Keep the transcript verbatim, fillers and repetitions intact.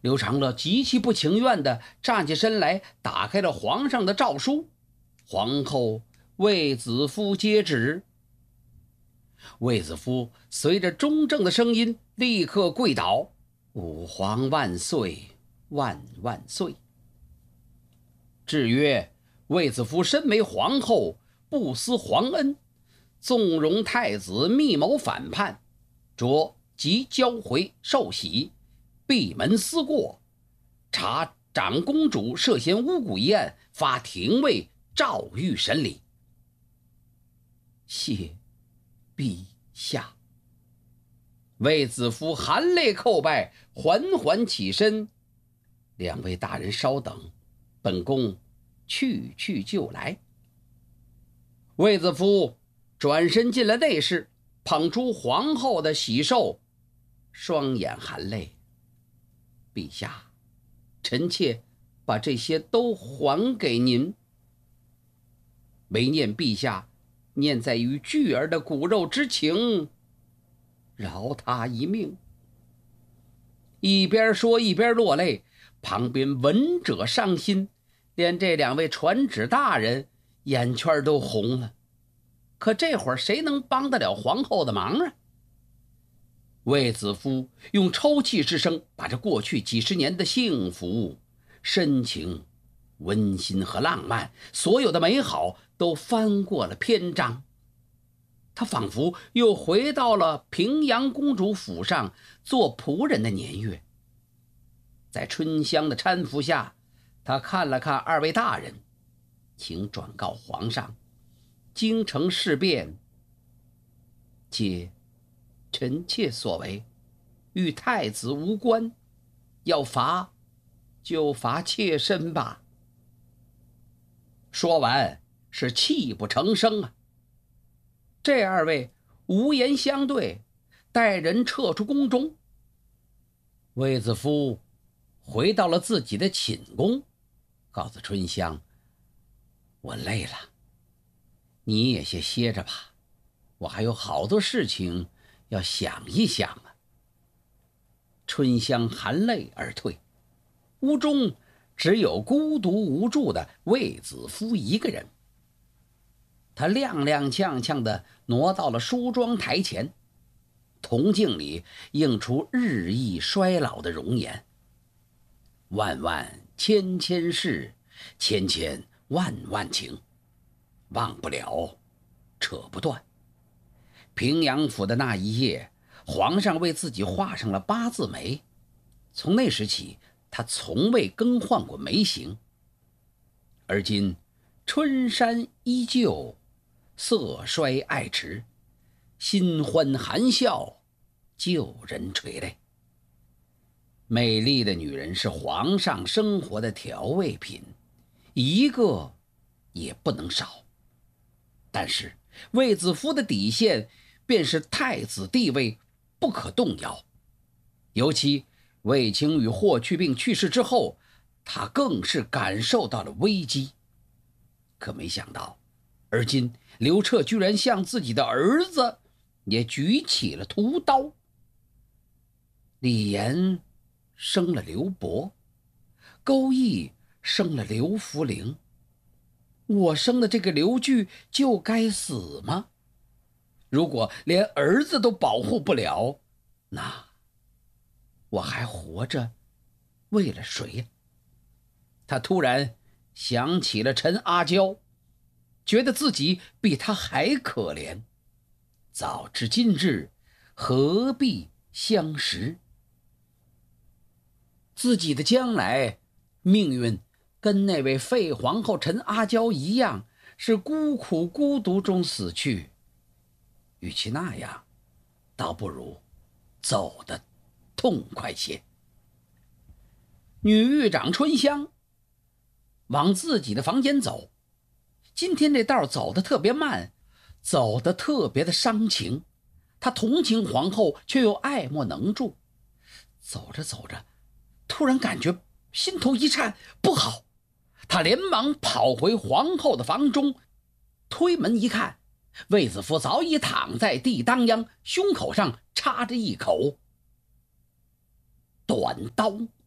刘长乐极其不情愿地站起身来，打开了皇上的诏书。皇后卫子夫接旨。卫子夫随着中正的声音立刻跪倒：“吾皇万岁，万万岁！”制曰：卫子夫身为皇后，不思皇恩，纵容太子密谋反叛，着即交回受洗，闭门思过，查长公主涉嫌巫蛊一案，发廷尉诏谕审理。谢陛下。卫子夫含泪叩拜，缓缓起身：“两位大人稍等，本宫去去就来。”卫子夫转身进了内室，捧出皇后的喜寿，双眼含泪：“陛下，臣妾把这些都还给您，唯念陛下念在于巨儿的骨肉之情，饶他一命。”一边说一边落泪，旁边闻者伤心，连这两位传旨大人眼圈都红了。可这会儿谁能帮得了皇后的忙啊？卫子夫用抽泣之声把这过去几十年的幸福、深情、温馨和浪漫，所有的美好都翻过了篇章。他仿佛又回到了平阳公主府上做仆人的年月。在春香的搀扶下，他看了看二位大人，请转告皇上，京城事变皆臣妾所为，与太子无关，要罚就罚妾身吧。说完是泣不成声啊。这二位无言相对，带人撤出宫中。卫子夫回到了自己的寝宫，告诉春香：“我累了，你也先歇着吧，我还有好多事情要想一想啊。”春香含泪而退，屋中只有孤独无助的卫子夫一个人。他踉踉跄跄地挪到了梳妆台前，铜镜里映出日益衰老的容颜。万万千千事，千千万万情，忘不了，扯不断。平阳府的那一夜，皇上为自己画上了八字眉，从那时起，他从未更换过眉形。而今春山依旧，色衰爱迟，新欢含笑，旧人垂泪。美丽的女人是皇上生活的调味品，一个也不能少。但是卫子夫的底线便是太子地位不可动摇。尤其卫青与霍去病去世之后，他更是感受到了危机。可没想到，而今刘彻居然向自己的儿子也举起了屠刀。李严生了刘伯，勾弋生了刘弗陵，我生的这个刘据就该死吗？如果连儿子都保护不了，那我还活着为了谁呀？他突然想起了陈阿娇，觉得自己比他还可怜。早知今日，何必相识？自己的将来命运跟那位废皇后陈阿娇一样，是孤苦孤独中死去。与其那样，倒不如走得痛快些。女狱长春香往自己的房间走，今天这道走得特别慢，走得特别的伤情。她同情皇后，却又爱莫能助。走着走着，突然感觉心头一颤，不好！她连忙跑回皇后的房中，推门一看，卫子夫早已躺在地当央，胸口上插着一口短刀。